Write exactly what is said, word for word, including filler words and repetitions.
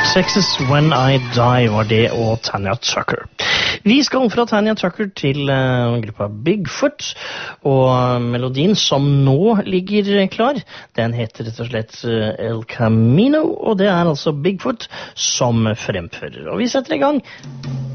Texas When I Die var det, og Tanya Tucker. Vi skal fra Tanya Tucker til uh, gruppa Bigfoot, og melodien som nå ligger klar, den heter rett og slett uh, El Camino, og det er altså Bigfoot som fremfører. Og vi setter i gang.